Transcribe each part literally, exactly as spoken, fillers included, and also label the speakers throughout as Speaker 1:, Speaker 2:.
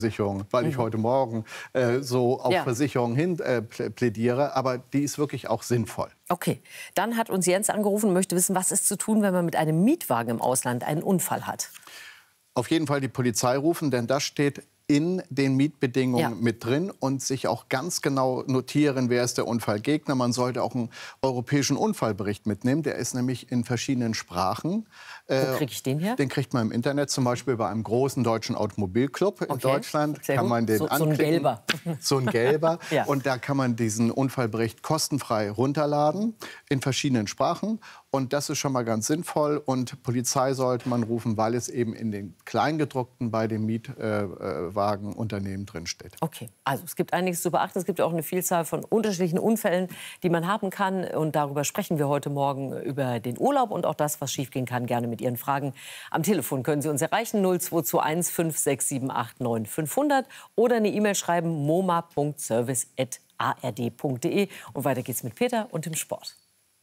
Speaker 1: Versicherung, weil ich
Speaker 2: Mhm.
Speaker 1: heute Morgen äh, so auf
Speaker 2: Ja.
Speaker 1: Versicherungen hin äh, plädiere. Aber die ist wirklich auch sinnvoll.
Speaker 2: Okay, dann hat uns Jens angerufen und möchte wissen, was ist zu tun, wenn man mit einem Mietwagen im Ausland einen Unfall hat.
Speaker 1: Auf jeden Fall die Polizei rufen, denn das steht in den Mietbedingungen
Speaker 2: Ja.
Speaker 1: mit drin und sich auch ganz genau notieren, wer ist der Unfallgegner. Man sollte auch einen europäischen Unfallbericht mitnehmen. Der ist nämlich in verschiedenen Sprachen.
Speaker 2: Wo kriege ich den her?
Speaker 1: Den kriegt man im Internet, zum Beispiel bei einem großen deutschen Automobilclub in
Speaker 2: Okay,
Speaker 1: Deutschland.
Speaker 2: sehr
Speaker 1: Kann
Speaker 2: gut.
Speaker 1: man den
Speaker 2: So- so ein
Speaker 1: anklicken.
Speaker 2: gelber.
Speaker 1: So ein gelber.
Speaker 2: Ja.
Speaker 1: Und da kann man diesen Unfallbericht kostenfrei runterladen in verschiedenen Sprachen. Und das ist schon mal ganz sinnvoll. Und Polizei sollte man rufen, weil es eben in den Kleingedruckten bei den Mietwagenunternehmen drin steht.
Speaker 2: Okay, also es gibt einiges zu beachten. Es gibt auch eine Vielzahl von unterschiedlichen Unfällen, die man haben kann. Und darüber sprechen wir heute Morgen über den Urlaub und auch das, was schiefgehen kann. Gerne mit Ihren Fragen. Am Telefon können Sie uns erreichen null zwei zwei eins fünf sechs sieben acht neun fünf null null oder eine E-Mail schreiben moma punkt service at a r d punkt d e. Und weiter geht's mit Peter und dem Sport.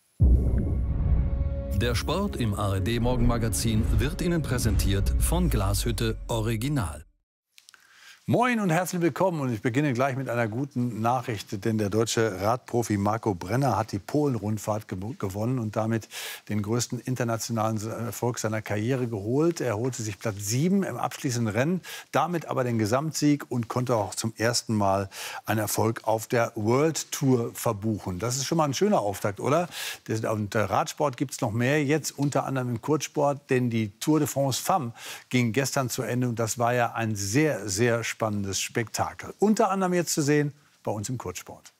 Speaker 3: Der Sport im A R D-Morgenmagazin wird Ihnen präsentiert von Glashütte Original.
Speaker 4: Moin und herzlich willkommen. Und ich beginne gleich mit einer guten Nachricht, denn der deutsche Radprofi Marco Brenner hat die Polen-Rundfahrt ge gewonnen und damit den größten internationalen Erfolg seiner Karriere geholt. Er holte sich Platz sieben im abschließenden Rennen, damit aber den Gesamtsieg und konnte auch zum ersten Mal einen Erfolg auf der World Tour verbuchen. Das ist schon mal ein schöner Auftakt, oder? Und der Radsport gibt es noch mehr, jetzt unter anderem im Kurzsport, denn die Tour de France Femmes ging gestern zu Ende und das war ja ein sehr, sehr spannendes Spektakel. Unter anderem jetzt zu sehen bei uns im Kurzsport.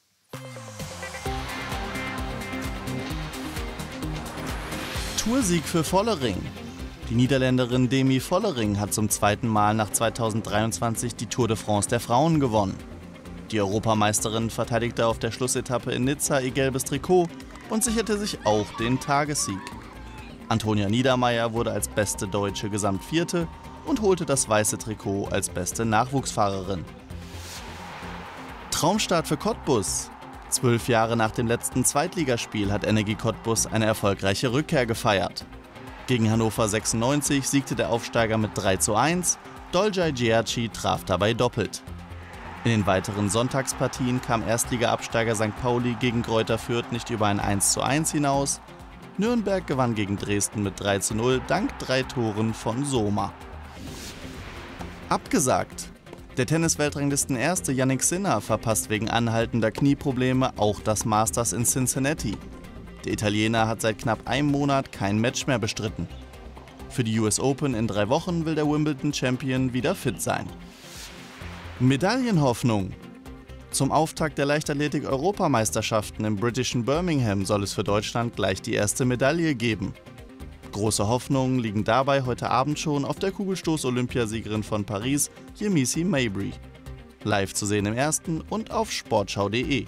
Speaker 5: Toursieg für Vollering. Die Niederländerin Demi Vollering hat zum zweiten Mal nach zweitausenddreiundzwanzig die Tour de France der Frauen gewonnen. Die Europameisterin verteidigte auf der Schlussetappe in Nizza ihr gelbes Trikot und sicherte sich auch den Tagessieg. Antonia Niedermeier wurde als beste Deutsche Gesamtvierte und holte das weiße Trikot als beste Nachwuchsfahrerin. Traumstart für Cottbus. Zwölf Jahre nach dem letzten Zweitligaspiel hat Energie Cottbus eine erfolgreiche Rückkehr gefeiert. Gegen Hannover sechsundneunzig siegte der Aufsteiger mit drei zu eins, Doljai Giaci traf dabei doppelt. In den weiteren Sonntagspartien kam Erstliga-Absteiger Sankt Pauli gegen Greuther Fürth nicht über ein eins zu eins hinaus. Nürnberg gewann gegen Dresden mit drei zu null dank drei Toren von Soma. Abgesagt. Der Tennis-Weltranglisten-Erste Jannik Sinner verpasst wegen anhaltender Knieprobleme auch das Masters in Cincinnati. Der Italiener hat seit knapp einem Monat kein Match mehr bestritten. Für die U S Open in drei Wochen will der Wimbledon-Champion wieder fit sein. Medaillenhoffnung. Zum Auftakt der Leichtathletik-Europameisterschaften im britischen Birmingham soll es für Deutschland gleich die erste Medaille geben. Große Hoffnungen liegen dabei heute Abend schon auf der Kugelstoß-Olympiasiegerin von Paris, Yemisi Mabry. Live zu sehen im Ersten und auf sportschau punkt de.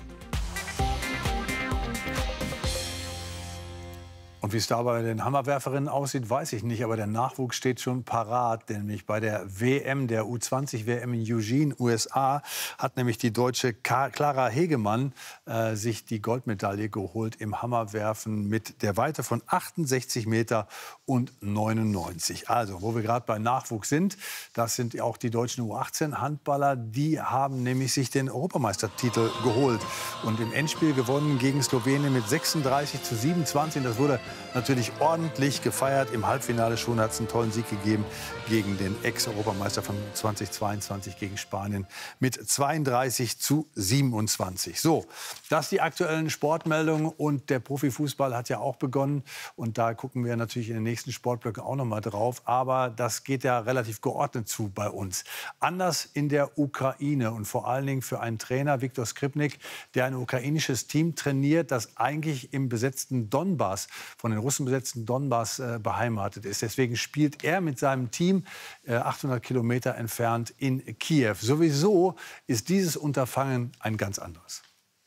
Speaker 4: Und wie es da bei den Hammerwerferinnen aussieht, weiß ich nicht. Aber der Nachwuchs steht schon parat. Nämlich bei der W M, der U zwanzig W M in Eugene, U S A, hat nämlich die deutsche Clara Hegemann äh, sich die Goldmedaille geholt im Hammerwerfen mit der Weite von achtundsechzig Meter und neunundneunzig. Also, wo wir gerade bei Nachwuchs sind, das sind auch die deutschen U achtzehn Handballer. Die haben nämlich sich den Europameistertitel geholt und im Endspiel gewonnen gegen Slowenien mit sechsunddreißig zu siebenundzwanzig. Das wurde natürlich ordentlich gefeiert. Im Halbfinale schon hat es einen tollen Sieg gegeben gegen den Ex-Europameister von zweitausendzweiundzwanzig gegen Spanien mit zweiunddreißig zu siebenundzwanzig. So, das die aktuellen Sportmeldungen und der Profifußball hat ja auch begonnen und da gucken wir natürlich in den nächsten Sportblöcken auch noch mal drauf, aber das geht ja relativ geordnet zu bei uns. Anders in der Ukraine und vor allen Dingen für einen Trainer, Viktor Skripnik, der ein ukrainisches Team trainiert, das eigentlich im besetzten Donbass von den Russen besetzten Donbass äh, beheimatet ist. Deswegen spielt er mit seinem Team äh, achthundert Kilometer entfernt in Kiew. Sowieso ist dieses Unterfangen ein ganz anderes.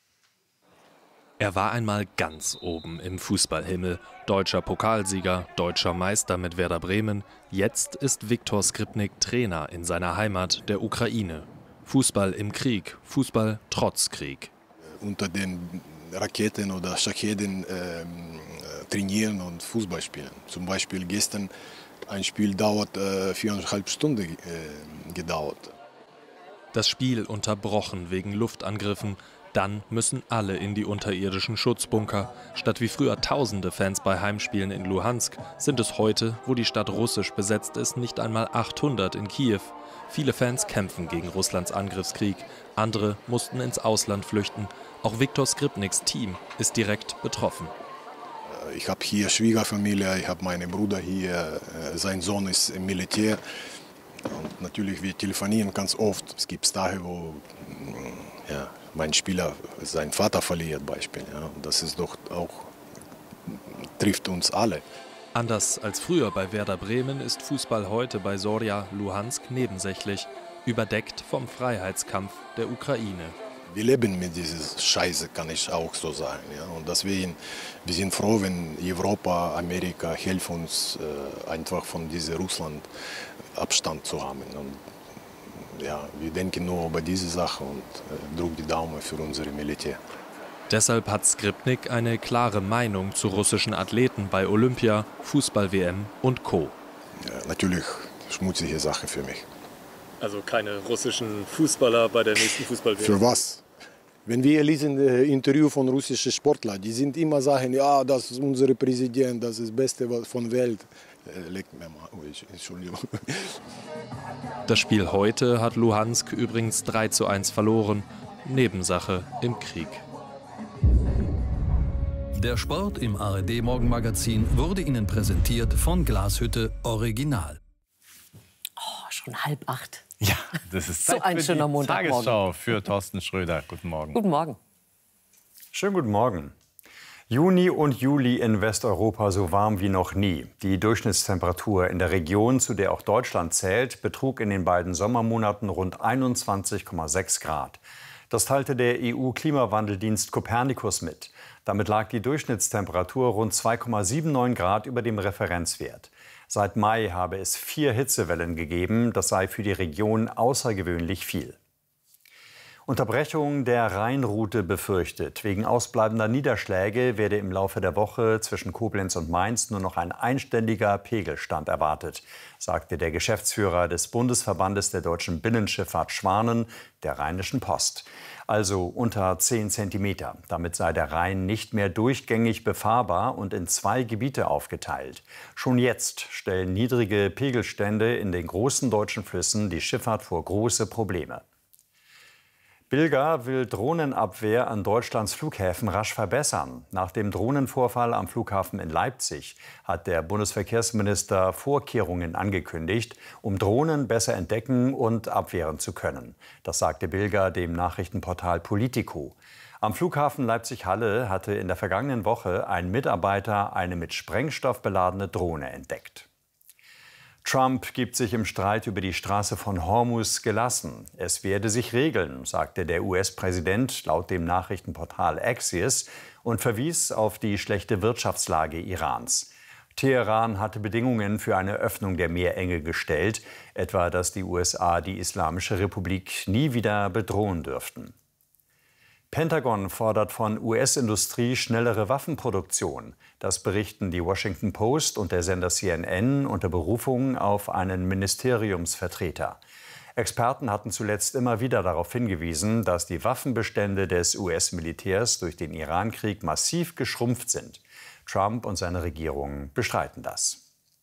Speaker 6: Er war einmal ganz oben im Fußballhimmel. Deutscher Pokalsieger, deutscher Meister mit Werder Bremen. Jetzt ist Viktor Skripnik Trainer in seiner Heimat, der Ukraine. Fußball im Krieg, Fußball trotz Krieg.
Speaker 7: Unter den Raketen oder Schacheten äh, trainieren und Fußball spielen. Zum Beispiel gestern ein Spiel dauert äh, viereinhalb Stunden äh, gedauert.
Speaker 6: Das Spiel unterbrochen wegen Luftangriffen. Dann müssen alle in die unterirdischen Schutzbunker. Statt wie früher tausende Fans bei Heimspielen in Luhansk sind es heute, wo die Stadt russisch besetzt ist, nicht einmal achthundert in Kiew. Viele Fans kämpfen gegen Russlands Angriffskrieg. Andere mussten ins Ausland flüchten. Auch Viktor Skripniks Team ist direkt betroffen.
Speaker 7: Ich habe hier Schwiegerfamilie, ich habe meinen Bruder hier, sein Sohn ist im Militär. Und natürlich, wir telefonieren ganz oft. Es gibt Tage, wo ja, mein Spieler seinen Vater verliert, Beispiel. Ja. Und das ist doch auch, trifft uns alle.
Speaker 6: Anders als früher bei Werder Bremen ist Fußball heute bei Zorya Luhansk nebensächlich, überdeckt vom Freiheitskampf der Ukraine.
Speaker 7: Wir leben mit dieser Scheiße, kann ich auch so sagen. Ja. Und deswegen, wir sind froh, wenn Europa, Amerika helfen uns, äh, einfach von diesem Russland Abstand zu haben. Und, ja, wir denken nur über diese Sache und äh, drücken die Daumen für unser Militär.
Speaker 6: Deshalb hat Skripnik eine klare Meinung zu russischen Athleten bei Olympia, Fußball-W M und Co.
Speaker 7: Ja, natürlich schmutzige Sache für mich.
Speaker 6: Also keine russischen Fußballer bei der nächsten Fußball-W M?
Speaker 7: Für was? Wenn wir lesen äh, Interview von russischen Sportlern, die sind immer sagen, ja, das ist unser Präsident, das ist das Beste von der Welt. Äh, leg mir mal, oh, ich, Entschuldigung.
Speaker 6: Das Spiel heute hat Luhansk übrigens drei zu eins verloren. Nebensache im Krieg.
Speaker 3: Der Sport im A R D-Morgenmagazin wurde Ihnen präsentiert von Glashütte Original.
Speaker 2: Oh, schon halb acht.
Speaker 8: Ja, das ist Zeit
Speaker 2: so ein
Speaker 8: für
Speaker 2: schöner
Speaker 8: die
Speaker 2: Montagmorgen.
Speaker 8: Tagesschau für Thorsten Schröder. Guten Morgen.
Speaker 2: Guten Morgen.
Speaker 9: Schönen guten Morgen. Juni und Juli in Westeuropa so warm wie noch nie. Die Durchschnittstemperatur in der Region, zu der auch Deutschland zählt, betrug in den beiden Sommermonaten rund einundzwanzig Komma sechs Grad. Das teilte der E U-Klimawandeldienst Copernicus mit. Damit lag die Durchschnittstemperatur rund zwei Komma neunundsiebzig Grad über dem Referenzwert. Seit Mai habe es vier Hitzewellen gegeben. Das sei für die Region außergewöhnlich viel. Unterbrechung der Rheinroute befürchtet. Wegen ausbleibender Niederschläge werde im Laufe der Woche zwischen Koblenz und Mainz nur noch ein einständiger Pegelstand erwartet, sagte der Geschäftsführer des Bundesverbandes der deutschen Binnenschifffahrt Schwanen der Rheinischen Post. Also unter zehn Zentimeter. Damit sei der Rhein nicht mehr durchgängig befahrbar und in zwei Gebiete aufgeteilt. Schon jetzt stellen niedrige Pegelstände in den großen deutschen Flüssen die Schifffahrt vor große Probleme. Bilger will Drohnenabwehr an Deutschlands Flughäfen rasch verbessern. Nach dem Drohnenvorfall am Flughafen in Leipzig hat der Bundesverkehrsminister Vorkehrungen angekündigt, um Drohnen besser entdecken und abwehren zu können. Das sagte Bilger dem Nachrichtenportal Politico. Am Flughafen Leipzig-Halle hatte in der vergangenen Woche ein Mitarbeiter eine mit Sprengstoff beladene Drohne entdeckt. Trump gibt sich im Streit über die Straße von Hormuz gelassen. Es werde sich regeln, sagte der U S-Präsident laut dem Nachrichtenportal Axios und verwies auf die schlechte Wirtschaftslage Irans. Teheran hatte Bedingungen für eine Öffnung der Meerenge gestellt, etwa dass die U S A die Islamische Republik nie wieder bedrohen dürften. Pentagon fordert von U S-Industrie schnellere Waffenproduktion. Das berichten die Washington Post und der Sender C N N unter Berufung auf einen Ministeriumsvertreter. Experten hatten zuletzt immer wieder darauf hingewiesen, dass die Waffenbestände des U S-Militärs durch den Iran-Krieg massiv geschrumpft sind. Trump und seine Regierung bestreiten das.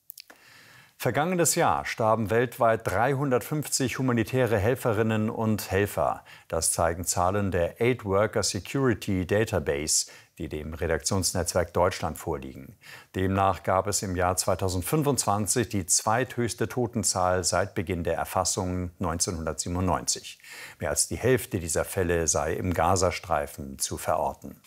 Speaker 9: Vergangenes Jahr starben weltweit dreihundertfünfzig humanitäre Helferinnen und Helfer. Das zeigen Zahlen der Aid Worker Security Database, die dem Redaktionsnetzwerk Deutschland vorliegen. Demnach gab es im Jahr zweitausendfünfundzwanzig die zweithöchste Totenzahl seit Beginn der Erfassung neunzehnhundertsiebenundneunzig. Mehr als die Hälfte dieser Fälle sei im Gazastreifen zu verorten.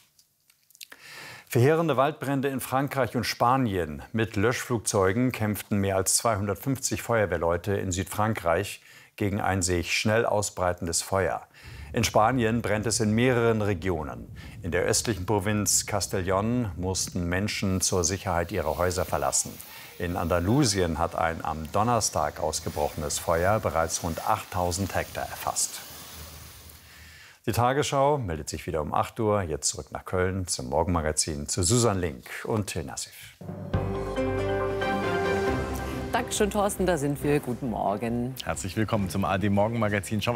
Speaker 9: Verheerende Waldbrände in Frankreich und Spanien. Mit Löschflugzeugen kämpften mehr als zweihundertfünfzig Feuerwehrleute in Südfrankreich gegen ein sich schnell ausbreitendes Feuer. In Spanien brennt es in mehreren Regionen. In der östlichen Provinz Castellón mussten Menschen zur Sicherheit ihre Häuser verlassen. In Andalusien hat ein am Donnerstag ausgebrochenes Feuer bereits rund achttausend Hektar erfasst. Die Tagesschau meldet sich wieder um acht Uhr. Jetzt zurück nach Köln zum Morgenmagazin zu Susan Link und Till Nassif.
Speaker 2: Dankeschön, Thorsten. Da sind wir. Guten Morgen.
Speaker 8: Herzlich willkommen zum A R D Morgenmagazin. Schauen wir